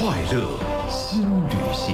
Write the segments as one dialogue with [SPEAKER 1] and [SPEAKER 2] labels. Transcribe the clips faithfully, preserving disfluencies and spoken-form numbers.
[SPEAKER 1] 快乐新旅行。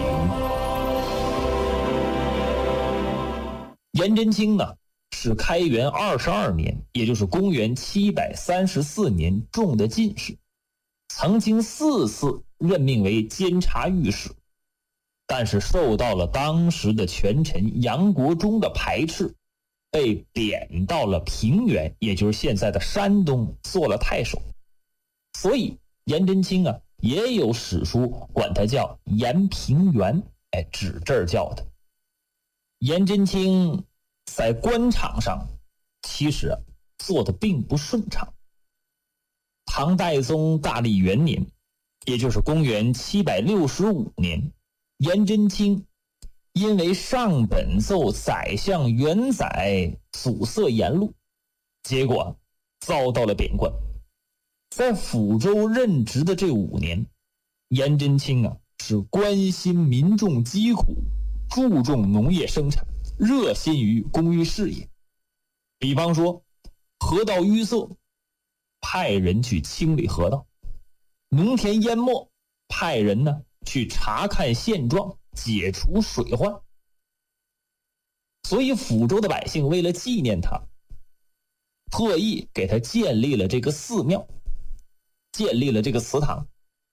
[SPEAKER 2] 颜真卿呢，是开元二十二年，也就是公元七百三十四年中的进士，曾经四次任命为监察御史，但是受到了当时的权臣杨国忠的排斥，被贬到了平原，也就是现在的山东，做了太守。所以颜真卿啊，也有史书管他叫颜平原，哎，指这儿叫的。颜真卿在官场上其实啊做的并不顺畅。唐代宗大历元年，也就是公元七百六十五年，颜真卿因为上本奏宰相元载阻塞言路，结果遭到了贬官。在抚州任职的这五年，颜真卿啊是关心民众疾苦，注重农业生产，热心于公益事业。比方说河道淤塞，派人去清理河道；农田淹没，派人呢去查看现状，解除水患。所以抚州的百姓为了纪念他，特意给他建立了这个寺庙，建立了这个祠堂。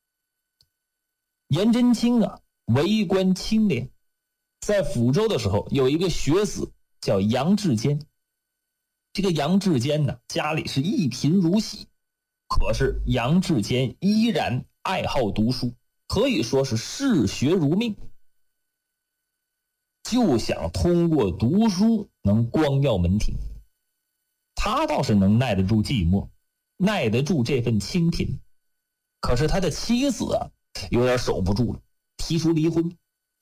[SPEAKER 2] 颜真卿啊为官清廉，在抚州的时候有一个学子叫杨志坚。这个杨志坚呢家里是一贫如洗，可是杨志坚依然爱好读书，可以说是嗜学如命，就想通过读书能光耀门庭。他倒是能耐得住寂寞，耐得住这份清贫，可是他的妻子啊有点守不住了，提出离婚。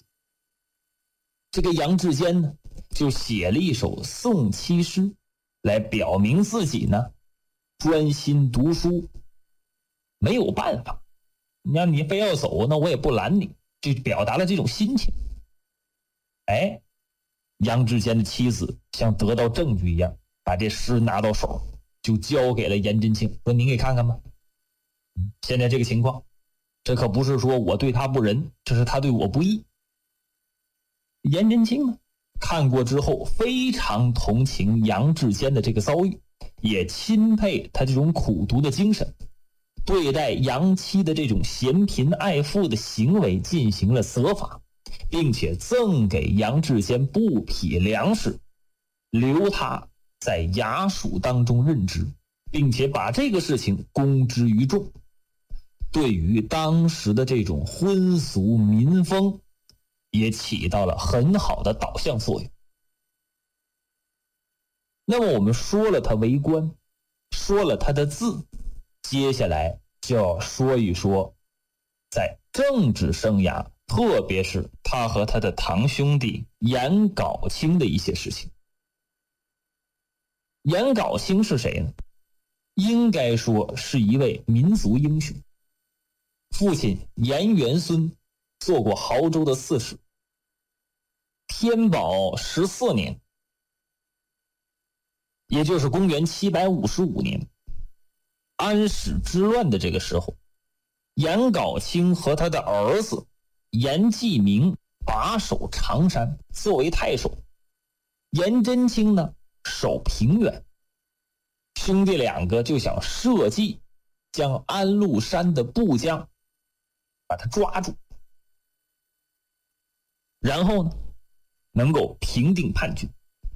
[SPEAKER 2] 这个杨志坚呢就写了一首送妻诗，来表明自己呢专心读书，没有办法，你要你非要走，那我也不拦你，就表达了这种心情。哎，杨志坚的妻子像得到证据一样，把这诗拿到手，就交给了颜真卿，说您给看看吧。现在这个情况，这可不是说我对他不仁，这是他对我不义。颜真卿呢看过之后非常同情杨志坚的这个遭遇，也钦佩他这种苦读的精神，对待杨妻的这种嫌贫爱富的行为进行了责罚，并且赠给杨志坚布匹粮食，留他在衙署当中任职，并且把这个事情公之于众，对于当时的这种婚俗民风也起到了很好的导向作用。那么我们说了他为官，说了他的字，接下来就要说一说在政治生涯，特别是他和他的堂兄弟颜杲卿的一些事情。颜杲卿是谁呢？应该说是一位民族英雄。父亲颜元孙做过亳州的刺史。天宝十四年，也就是公元七百五十五年，安史之乱的这个时候，颜杲卿和他的儿子颜季明把守常山，作为太守。颜真卿呢守平原，兄弟两个就想设计将安禄山的部将把他抓住，然后呢能够平定叛军。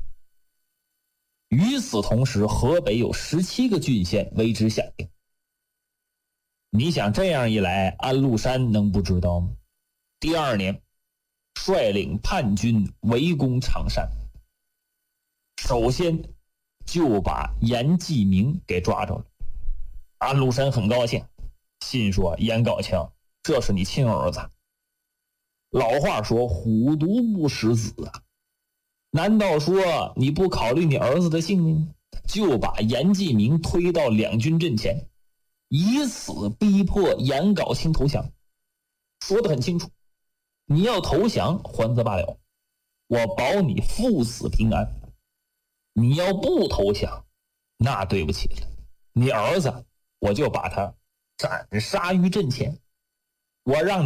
[SPEAKER 2] 与此同时，河北有十七个郡县为之响应。你想这样一来，安禄山能不知道吗？第二年率领叛军围攻常山，首先就把颜季明给抓着了。安禄山很高兴，心说颜杲卿，这是你亲儿子。老话说虎毒不食子啊，难道说你不考虑你儿子的性命，就把颜季明推到两军阵前，以此逼迫颜杲卿投降？说得很清楚，你要投降还则罢了，我保你父子平安；你要不投降，那对不起了，你儿子我就把他斩杀于阵前，我让